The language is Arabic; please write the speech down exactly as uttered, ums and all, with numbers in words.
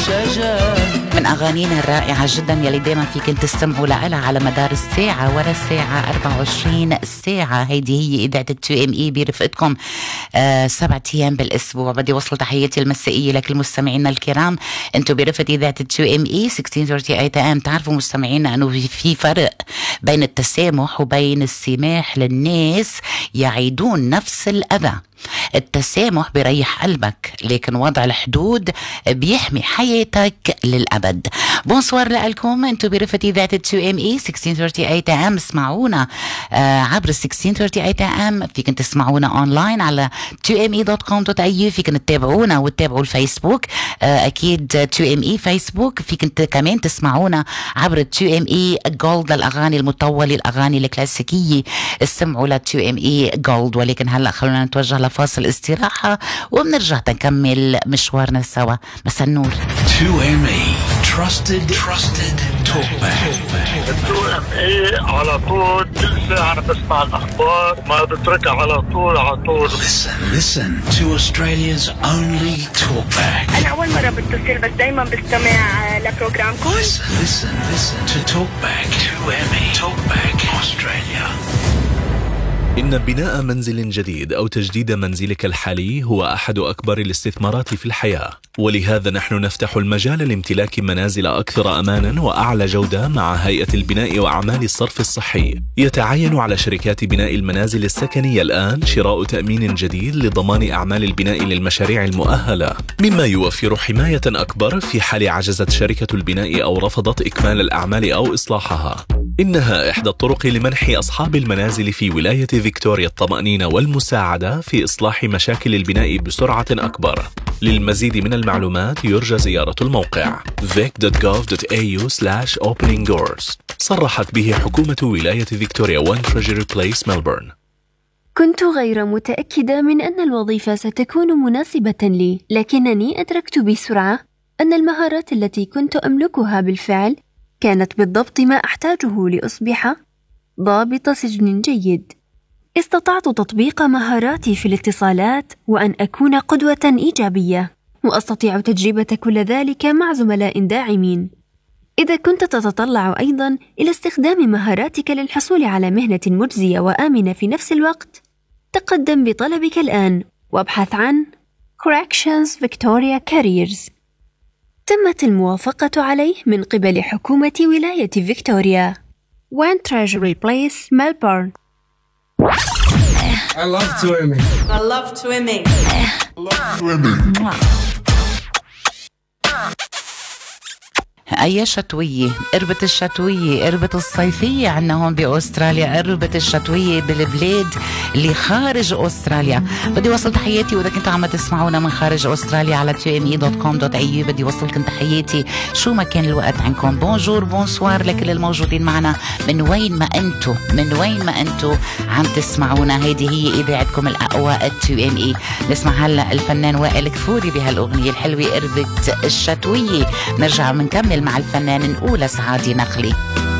من أغانينا الرائعة جدا يلي دايما فيكن تستمعوا لها على مدار الساعة ورا الساعة أربعة وعشرين ساعة. هيدي هي إذاعة تو إم إي برفقتكم آه سبعة أيام بالأسبوع. بدي وصل تحياتي المسائية لكل مستمعينا الكرام. أنتوا برفقة إذاعة تو إم إي ستة عشر ثلاثين إيه إم. تعرفوا مستمعينا أنه في فرق بين التسامح وبين السماح للناس يعيدون نفس الأذى. التسامح بيريح قلبك، لكن وضع الحدود بيحمي حياتك للأبد. بونسوار لكم، انتو برفة إذاعة تو إم إي ستة عشر ثلاثين إيه إم. اسمعونا آه عبر ستة عشر ثلاثين إيه إم. فيكن تسمعونا أونلاين على تو إم إي دوت كوم دوت إيه يو. فيكن تتابعونا وتتابعوا الفيسبوك آه أكيد تو إم إي فيسبوك. فيكن كمان تسمعونا عبر تو إم إي جولد للأغاني المطولة، الأغاني الكلاسيكية. استمعوا لتو إم إي جولد. ولكن هلأ خلونا نتوجه لفاصل استراحة وبنرجع نكمل مشوارنا سوا. بس النور تو إم إي Trusted Trusted Talkback. تو إم إي على طول كل ساعة أنا بسمع الأخبار ما بتركها على طول على طول. Listen Listen to Australia's only Talkback. أنا أول مرة بتصل بس دايما بستمع لبروجرامكم. Listen Listen Listen to Talkback. تو إم إي Talkback Australia. إن بناء منزل جديد أو تجديد منزلك الحالي هو أحد أكبر الاستثمارات في الحياة، ولهذا نحن نفتح المجال لامتلاك منازل أكثر أمانا وأعلى جودة مع هيئة البناء وأعمال الصرف الصحي. يتعين على شركات بناء المنازل السكنية الآن شراء تأمين جديد لضمان أعمال البناء للمشاريع المؤهلة، مما يوفر حماية أكبر في حال عجزت شركة البناء أو رفضت إكمال الأعمال أو إصلاحها. إنها إحدى الطرق لمنح أصحاب المنازل في ولاية فيكتوريا الطمأنينة والمساعدة في إصلاح مشاكل البناء بسرعة أكبر. للمزيد من المعلومات يرجى زيارة الموقع vic دوت gov دوت إيه يو سلاش opening doors. صرحت به حكومة ولاية فيكتوريا وان تريجري بليس ملبورن. كنت غير متأكدة من أن الوظيفة ستكون مناسبة لي، لكنني أدركت بسرعة أن المهارات التي كنت أملكها بالفعل كانت بالضبط ما أحتاجه لأصبح ضابط سجن جيد. استطعت تطبيق مهاراتي في الاتصالات وأن أكون قدوة إيجابية، وأستطيع تجربة كل ذلك مع زملاء داعمين. إذا كنت تتطلع أيضا إلى استخدام مهاراتك للحصول على مهنة مجزية وآمنة في نفس الوقت، تقدم بطلبك الآن وابحث عن Corrections Victoria Careers. تمت الموافقة عليه من قبل حكومة ولاية فيكتوريا. One Treasury Place, Melbourne. I love تو إم إي. I love تو إم إي. أي شتوية، قربة الشتوية، قربة الصيفية عنا هون بأستراليا، قربة الشتوية بالبلاد اللي خارج أستراليا. بدي وصل تحياتي وإذا كنتوا عم تسمعونا من خارج أستراليا على تو إم إي دوت كوم دوت إيه يو بدي وصلكم تحياتي شو ما كان الوقت عنكم. بونجور بونسوار لكل الموجودين معنا من وين ما أنتوا من وين ما أنتوا عم تسمعونا. هيدي هي إذاعتكم الأقوى تو إم إي. نسمع هلا الفنان وائل كفوري بهالأغنية الحلوة قربة الشتوية. نرجع منكمل مع الفنان نقول سعادي نخلي.